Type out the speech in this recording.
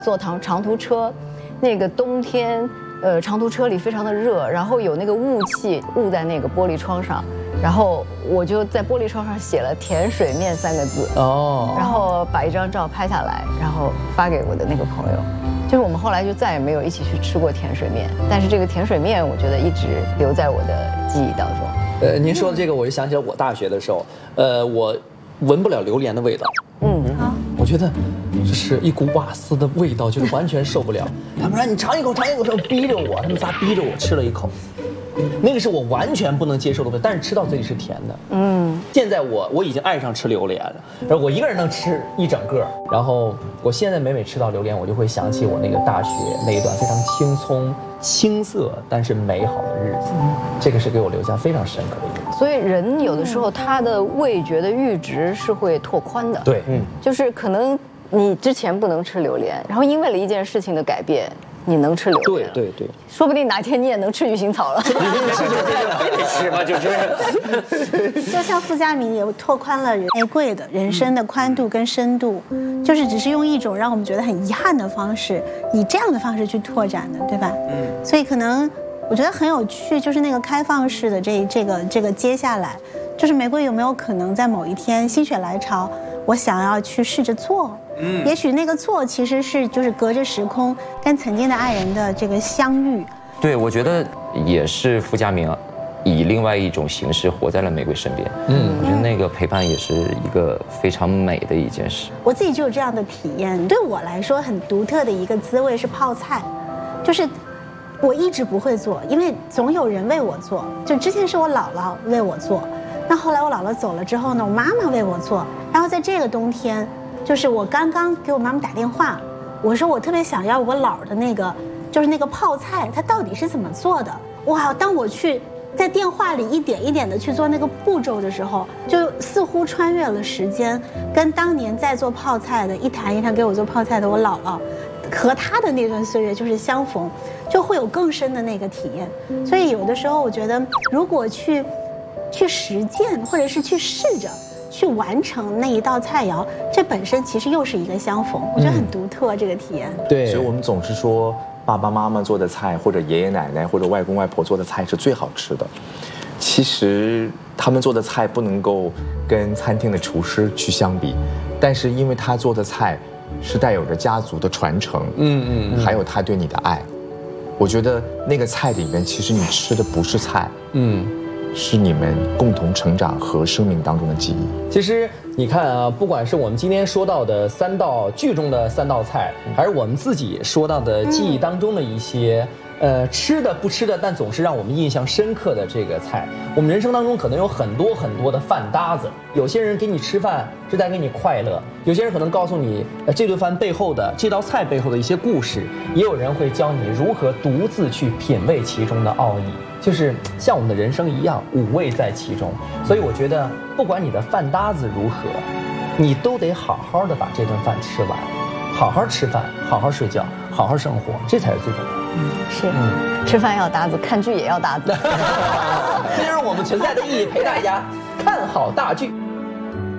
坐长途车，那个冬天，长途车里非常的热，然后有那个雾气雾在那个玻璃窗上，然后我就在玻璃窗上写了甜水面3个字，然后把一张照拍下来，然后发给我的那个朋友。就是我们后来就再也没有一起去吃过甜水面，但是这个甜水面我觉得一直留在我的记忆当中。 您说的这个我就想起了我大学的时候，我闻不了榴莲的味道，我觉得这是一股瓦斯的味道，就是完全受不了。他们说你尝一口，尝一口，说逼着我，他们仨逼着我吃了一口，那个是我完全不能接受的味道，但是吃到嘴里是甜的。现在我已经爱上吃榴莲了，然后我一个人能吃一整个。然后我现在每吃到榴莲，我就会想起我那个大学那一段非常青葱、青涩但是美好的日子，这个是给我留下非常深刻的印象。 所以人有的时候他的味觉的阈值是会拓宽的。 对， 就是可能你之前不能吃榴莲，然后因为了一件事情的改变，你能吃榴莲。 对， 说不定哪天你也能吃鱼腥草了。 非得吃吗？就是， 就像傅家明也拓宽了玫瑰的人生的宽度跟深度，就是只是用一种让我们觉得很遗憾的方式，以这样的方式去拓展的，对吧？所以可能我觉得很有趣，就是那个开放式的这个接下来，就是玫瑰有没有可能在某一天心血来潮，我想要去试着做。也许那个做其实是就是隔着时空跟曾经的爱人的这个相遇。 对，我觉得也是傅家明以另外一种形式活在了玫瑰身边。我觉得那个陪伴也是一个非常美的一件事。 我自己就有这样的体验，对我来说很独特的一个滋味是泡菜，就是我一直不会做，因为总有人为我做。就之前是我姥姥为我做，那后来我姥姥走了之后呢，我妈妈为我做。然后在这个冬天，就是我刚刚给我妈妈打电话，我说我特别想要我姥的那个，就是那个泡菜，它到底是怎么做的？哇！当我去在电话里一点一点的去做那个步骤的时候，就似乎穿越了时间，跟当年在做泡菜的一坛一坛给我做泡菜的我姥姥，和她的那段岁月就是相逢，就会有更深的那个体验。所以有的时候我觉得，如果去实践，或者是去试着去完成那一道菜肴，这本身其实又是一个相逢，我觉得很独特这个体验。 对， 所以我们总是说爸爸妈妈做的菜，或者爷爷奶奶或者外公外婆做的菜是最好吃的。其实他们做的菜不能够跟餐厅的厨师去相比，但是因为他做的菜是带有着家族的传承，还有他对你的爱，我觉得那个菜里面其实你吃的不是菜，是你们共同成长和生命当中的记忆。 其实你看啊，不管是我们今天说到的剧中的3道菜，还是我们自己说到的记忆当中的一些，吃的不吃的，但总是让我们印象深刻的这个菜。我们人生当中可能有很多很多的饭搭子，有些人给你吃饭是带给你快乐，有些人可能告诉你这顿饭背后的这道菜背后的一些故事，也有人会教你如何独自去品味其中的奥义。就是像我们的人生一样，五味在其中。所以我觉得，不管你的饭搭子如何，你都得好好的把这顿饭吃完，好好吃饭，好好睡觉，好好生活，这才是最重要的。 吃饭要搭子，看剧也要搭子。 这就是我们存在的意义，陪大家看好大剧。